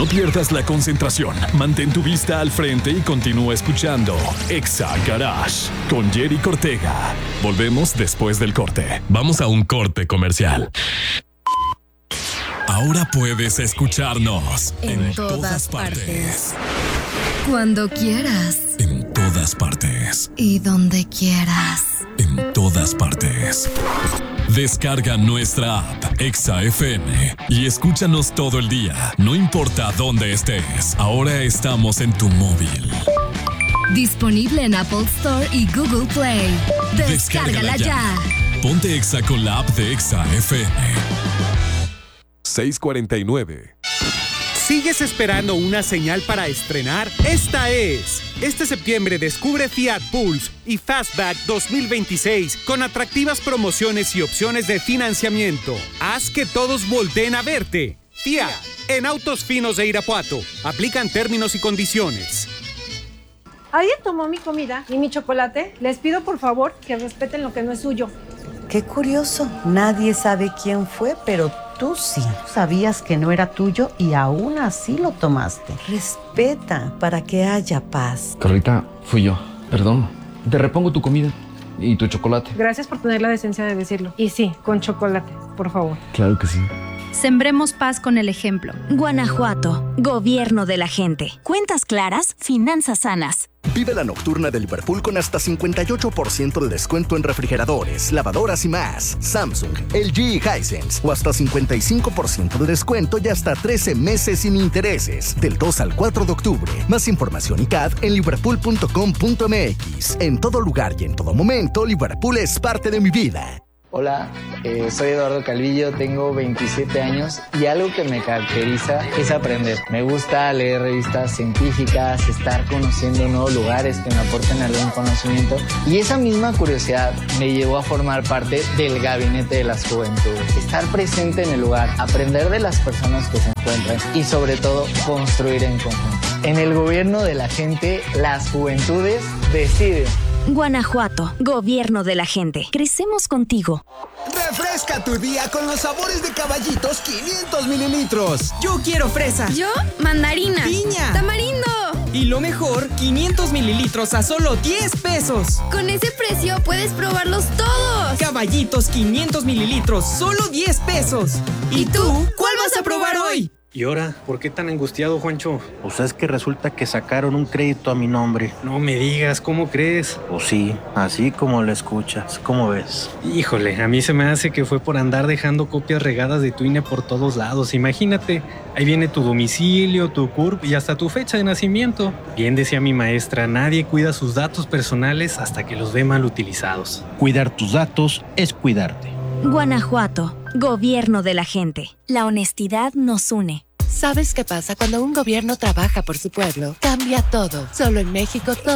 No pierdas la concentración. Mantén tu vista al frente y continúa escuchando Exa Garage con Jerry Cortega. Volvemos después del corte. Vamos a un corte comercial. Ahora puedes escucharnos en todas partes. Cuando quieras. En todas partes. Y donde quieras. En todas partes. Descarga nuestra app Exa FM y escúchanos todo el día, no importa dónde estés. Ahora estamos en tu móvil. Disponible en Apple Store y Google Play. Descárgala ya. Ponte Exa con la app de Exa FM. 6:49. ¿Sigues esperando una señal para estrenar? Esta es. Este septiembre descubre Fiat Pulse y Fastback 2026 con atractivas promociones y opciones de financiamiento. Haz que todos volteen a verte. Fiat, en Autos Finos de Irapuato. Aplican términos y condiciones. ¿Alguien tomó mi comida y mi chocolate? Les pido por favor que respeten lo que no es suyo. Qué curioso. Nadie sabe quién fue, pero tú sí. Sabías que no era tuyo y aún así lo tomaste. Respeta para que haya paz. Carlita, fui yo. Perdón. Te repongo tu comida y tu chocolate. Gracias por tener la decencia de decirlo. Y sí, con chocolate, por favor. Claro que sí. Sembremos paz con el ejemplo. Guanajuato, gobierno de la gente. Cuentas claras, finanzas sanas. Vive la nocturna de Liverpool con hasta 58% de descuento en refrigeradores, lavadoras y más. Samsung, LG y Hisense. O hasta 55% de descuento y hasta 13 meses sin intereses. Del 2 al 4 de octubre. Más información y CAD en liverpool.com.mx. En todo lugar y en todo momento, Liverpool es parte de mi vida. Hola, soy Eduardo Calvillo, tengo 27 años y algo que me caracteriza es aprender. Me gusta leer revistas científicas, estar conociendo nuevos lugares que me aporten algún conocimiento y esa misma curiosidad me llevó a formar parte del Gabinete de las Juventudes. Estar presente en el lugar, aprender de las personas que se encuentran y sobre todo construir en conjunto. En el gobierno de la gente, las juventudes deciden. Guanajuato, gobierno de la gente. Crecemos contigo. Refresca tu día con los sabores de Caballitos 500 mililitros. Yo quiero fresa. Yo, mandarina. Piña. Tamarindo. Y lo mejor, 500 mililitros a solo 10 pesos. Con ese precio puedes probarlos todos. Caballitos 500 mililitros, solo 10 pesos. ¿Y tú? ¿Cuál vas a probar hoy? ¿Y ahora? ¿Por qué tan angustiado, Juancho? Pues es que resulta que sacaron un crédito a mi nombre. No me digas, ¿cómo crees? Pues sí, así como lo escuchas. ¿Cómo ves? Híjole, a mí se me hace que fue por andar dejando copias regadas de tu INE por todos lados. Imagínate, ahí viene tu domicilio, tu CURP y hasta tu fecha de nacimiento. Bien decía mi maestra, nadie cuida sus datos personales hasta que los ve mal utilizados. Cuidar tus datos es cuidarte. Guanajuato, gobierno de la gente. La honestidad nos une. ¿Sabes qué pasa cuando un gobierno trabaja por su pueblo? Cambia todo. Solo en México todo